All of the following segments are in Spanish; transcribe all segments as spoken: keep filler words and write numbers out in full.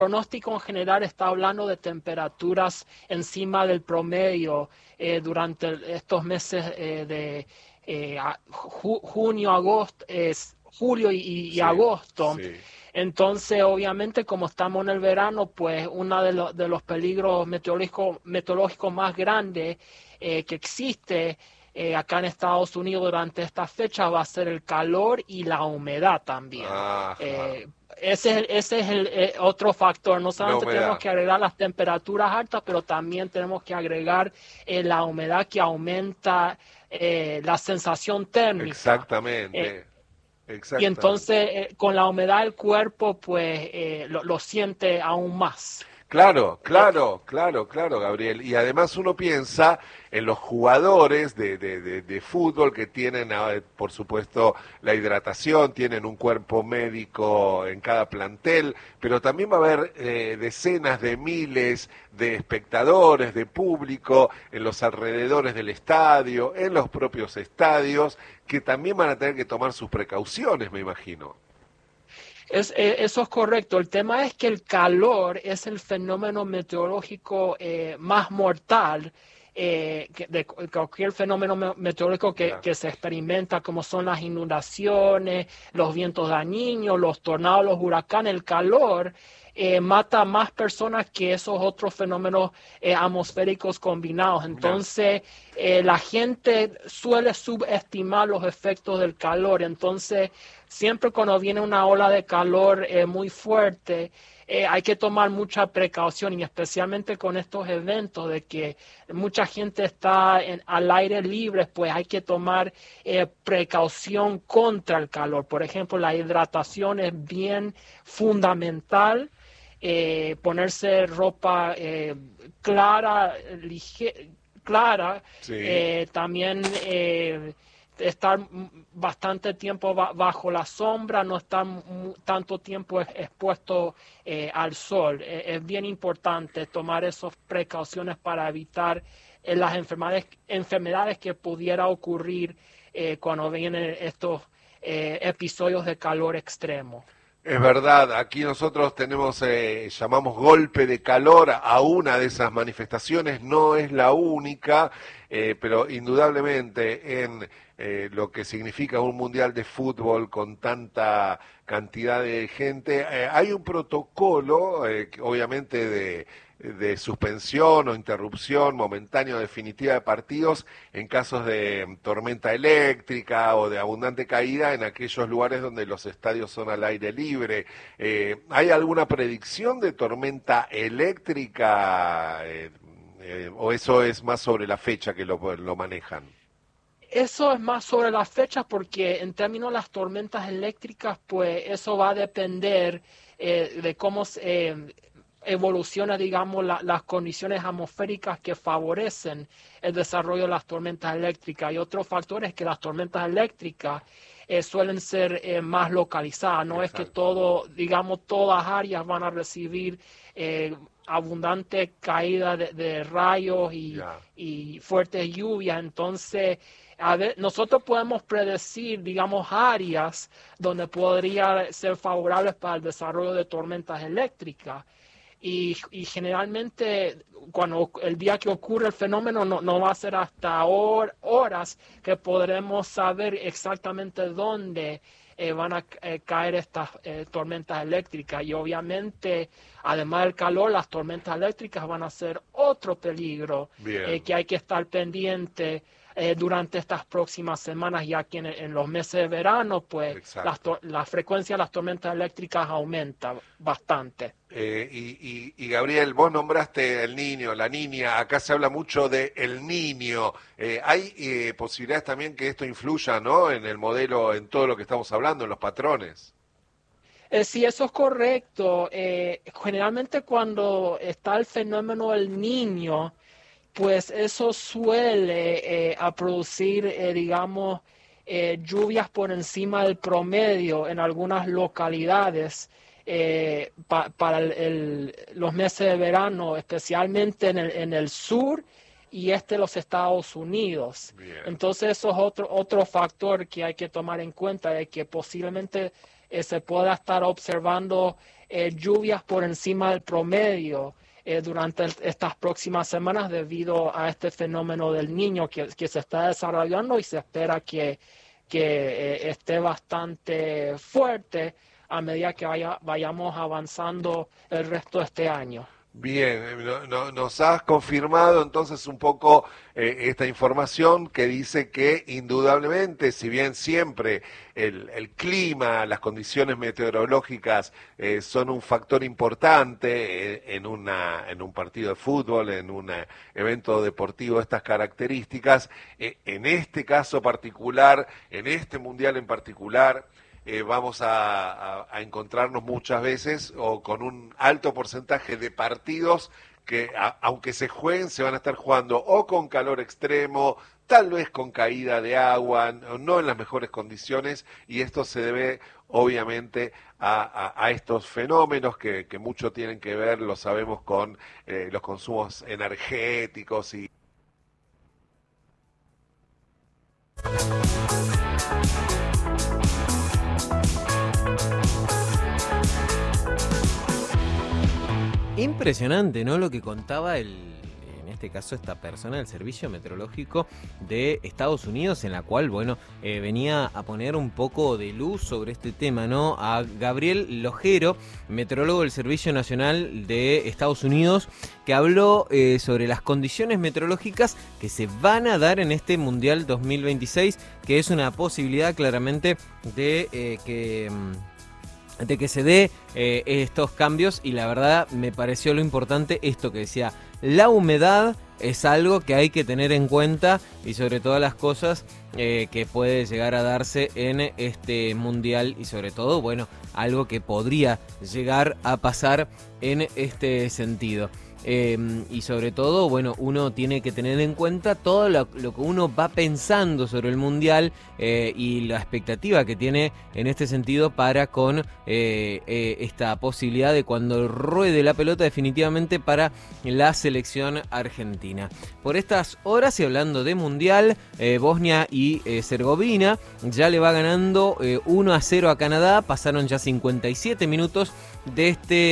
pronóstico en general está hablando de temperaturas encima del promedio eh, durante estos meses eh, de eh, ju junio, agosto, eh, julio y, y Sí, agosto. sí. Entonces, obviamente, como estamos en el verano, pues uno de, lo, de los peligros meteorológicos, meteorológicos más grandes eh, que existe eh, acá en Estados Unidos durante esta fecha va a ser el calor y la humedad también. Ajá. Eh, ese es, el, ese es el eh, otro factor. No La solamente tenemos humedad. que agregar las temperaturas altas, pero también tenemos que agregar eh, la humedad que aumenta eh, la sensación térmica. Eh, Exactamente. y Exactamente. entonces eh, con la humedad el cuerpo pues eh, lo, lo siente aún más. Claro, Eh, claro, claro, claro, Gabriel. Y además uno piensa en los jugadores de, de, de, de fútbol que tienen, eh, por supuesto, la hidratación, tienen un cuerpo médico en cada plantel, pero también va a haber eh, decenas de miles de espectadores, de público en los alrededores del estadio, en los propios estadios, que también van a tener que tomar sus precauciones, me imagino. Es, eh, eso es correcto. El tema es que el calor es el fenómeno meteorológico eh, más mortal eh, que, de cualquier fenómeno me- meteorológico que, Ya. que se experimenta, como son las inundaciones, los vientos dañinos, los tornados, los huracanes. El calor eh, mata a más personas que esos otros fenómenos eh, atmosféricos combinados. Mira. Entonces, eh, la gente suele subestimar los efectos del calor. Entonces, siempre cuando viene una ola de calor eh, muy fuerte, eh, hay que tomar mucha precaución y especialmente con estos eventos de que mucha gente está en, al aire libre, pues hay que tomar eh, precaución contra el calor. Por ejemplo, la hidratación es bien fundamental. Eh, ponerse ropa eh, clara, lige- clara, Sí. eh, también eh, estar bastante tiempo bajo la sombra, no estar tanto tiempo expuesto eh, al sol. Eh, es bien importante tomar esas precauciones para evitar eh, las enfermedades, enfermedades que pudiera ocurrir eh, cuando vienen estos eh, episodios de calor extremo. Es verdad, aquí nosotros tenemos, eh, llamamos golpe de calor a una de esas manifestaciones, no es la única, eh, pero indudablemente en eh, lo que significa un mundial de fútbol con tanta cantidad de gente, eh, hay un protocolo, eh, que obviamente de, de suspensión o interrupción momentánea o definitiva de partidos en casos de tormenta eléctrica o de abundante caída en aquellos lugares donde los estadios son al aire libre. Eh, ¿Hay alguna predicción de tormenta eléctrica eh, eh, o eso es más sobre la fecha que lo, lo manejan? Eso es más sobre las fechas porque en términos de las tormentas eléctricas, pues eso va a depender eh, de cómo eh, evoluciona, digamos, la, las condiciones atmosféricas que favorecen el desarrollo de las tormentas eléctricas. Y otro factor es que las tormentas eléctricas eh, suelen ser eh, más localizadas. No es que Exacto. todo, digamos, todas áreas van a recibir eh, abundante caída de, de rayos y, Ya. y fuertes lluvias. Entonces, a ver, nosotros podemos predecir, digamos, áreas donde podría ser favorables para el desarrollo de tormentas eléctricas. Y, y generalmente, cuando el día que ocurre el fenómeno, no, no va a ser hasta hor, horas que podremos saber exactamente dónde eh, van a eh, caer estas eh, tormentas eléctricas. Y obviamente, además del calor, las tormentas eléctricas van a ser otro peligro eh, Bien. que hay que estar pendiente eh, durante estas próximas semanas, ya que en, en los meses de verano, pues las Exacto. to- la frecuencia de las tormentas eléctricas aumenta bastante. Eh, y, y, y Gabriel, vos nombraste el niño, la niña, acá se habla mucho de el niño. Eh, ¿hay eh, posibilidades también que esto influya, ¿no? En el modelo, en todo lo que estamos hablando, en los patrones? Eh, sí, eso es correcto. Eh, generalmente cuando está el fenómeno del niño, pues eso suele eh, a producir, eh, digamos, eh, lluvias por encima del promedio en algunas localidades eh, pa- para el- el- los meses de verano, especialmente en el, en el sur y este de los Estados Unidos. Bien. Entonces eso es otro, otro factor que hay que tomar en cuenta, de que posiblemente eh, se pueda estar observando eh, lluvias por encima del promedio eh, durante el, estas próximas semanas debido a este fenómeno del Niño que, que se está desarrollando y se espera que, que eh, esté bastante fuerte a medida que vaya, vayamos avanzando el resto de este año. Bien, no, no, nos has confirmado entonces un poco eh, esta información que dice que indudablemente, si bien siempre el, el clima, las condiciones meteorológicas eh, son un factor importante eh, en, una, en un partido de fútbol, en un evento deportivo de estas características, eh, en este caso particular, en este mundial en particular, Eh, vamos a, a, a encontrarnos muchas veces o con un alto porcentaje de partidos que a, aunque se jueguen se van a estar jugando o con calor extremo, tal vez con caída de agua, no, no en las mejores condiciones, y esto se debe obviamente a, a, a estos fenómenos que, que mucho tienen que ver, lo sabemos, con eh, los consumos energéticos y Impresionante, ¿no? Lo que contaba el, en este caso esta persona del Servicio Meteorológico de Estados Unidos, en la cual, bueno, eh, venía a poner un poco de luz sobre este tema, ¿no? A Gabriel Lojero, meteorólogo del Servicio Nacional de Estados Unidos, que habló eh, sobre las condiciones meteorológicas que se van a dar en este Mundial dos mil veintiséis, que es una posibilidad claramente de eh, que... de que se dé eh, estos cambios, y la verdad me pareció lo importante esto que decía, la humedad es algo que hay que tener en cuenta y sobre todas las cosas eh, que puede llegar a darse en este mundial y sobre todo, bueno, algo que podría llegar a pasar en este sentido. Eh, y sobre todo, bueno, uno tiene que tener en cuenta todo lo, lo que uno va pensando sobre el mundial eh, y la expectativa que tiene en este sentido para con eh, eh, esta posibilidad de cuando ruede la pelota definitivamente para la selección argentina. Por estas horas, y hablando de mundial, eh, Bosnia y eh, Herzegovina ya le va ganando eh, uno a cero a Canadá. Pasaron ya cincuenta y siete minutos de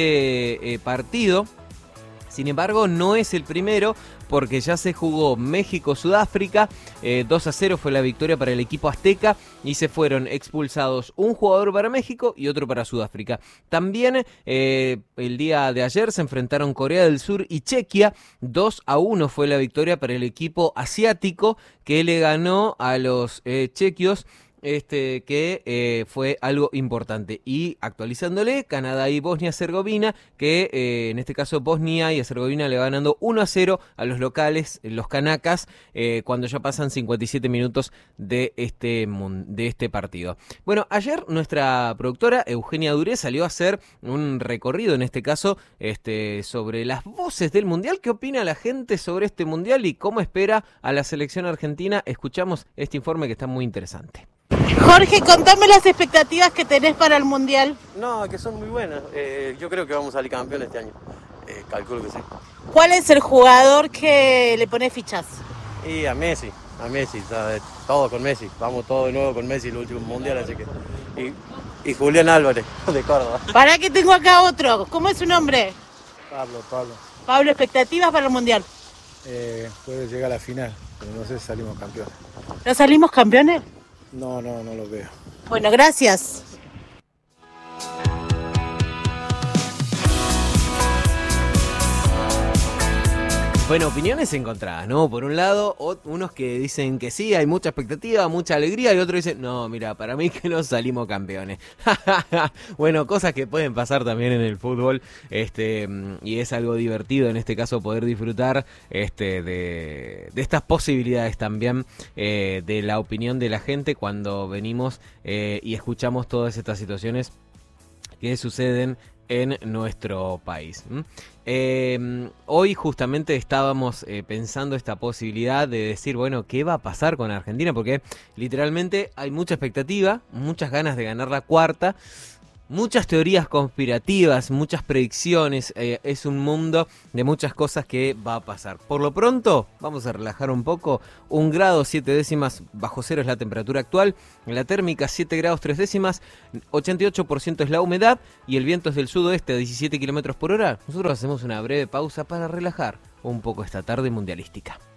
este eh, partido. Sin embargo, no es el primero, porque ya se jugó México-Sudáfrica, eh, dos a cero fue la victoria para el equipo azteca y se fueron expulsados un jugador para México y otro para Sudáfrica. También eh, el día de ayer se enfrentaron Corea del Sur y Chequia, dos a uno fue la victoria para el equipo asiático, que le ganó a los eh, chequios. Este que eh, fue algo importante. Y actualizándole, Canadá y Bosnia-Herzegovina, que eh, en este caso Bosnia y Herzegovina le va ganando uno a cero a los locales, los canacas, eh, cuando ya pasan cincuenta y siete minutos de este, de este partido. Bueno, ayer nuestra productora Eugenia Duré salió a hacer un recorrido, en este caso, este, sobre las voces del Mundial. ¿Qué opina la gente sobre este Mundial y cómo espera a la selección argentina? Escuchamos este informe que está muy interesante. Jorge, contame las expectativas que tenés para el Mundial. No, que son muy buenas. Eh, yo creo que vamos a salir campeón este año. Eh, calculo que sí. ¿Cuál es el jugador que le pone fichas? Y a Messi, a Messi, ¿sabes? Todo con Messi. Vamos todo de nuevo con Messi el último Mundial, así que... Y, y Julián Álvarez, de Córdoba. Para que tengo acá otro. ¿Cómo es su nombre? Pablo, Pablo. Pablo, expectativas para el Mundial. Eh, puede llegar a la final, pero no sé si salimos campeones. ¿No salimos campeones? No, no, no lo veo. Bueno, gracias. Bueno, opiniones encontradas, ¿no? Por un lado, unos que dicen que sí, hay mucha expectativa, mucha alegría, y otros dicen, no, mira, para mí que no salimos campeones. Bueno, cosas que pueden pasar también en el fútbol, este, y es algo divertido en este caso poder disfrutar este, de, de estas posibilidades también, eh, de la opinión de la gente cuando venimos eh, y escuchamos todas estas situaciones que suceden en nuestro país. Eh, hoy justamente estábamos eh, pensando esta posibilidad de decir, bueno, ¿qué va a pasar con Argentina? Porque literalmente hay mucha expectativa, muchas ganas de ganar la cuarta, Muchas teorías conspirativas, muchas predicciones, eh, es un mundo de muchas cosas que va a pasar. Por lo pronto, vamos a relajar un poco, un grado siete décimas bajo cero es la temperatura actual, la térmica siete grados tres décimas, ochenta y ocho por ciento es la humedad y el viento es del sudoeste a diecisiete kilómetros por hora. Nosotros hacemos una breve pausa para relajar un poco esta tarde mundialística.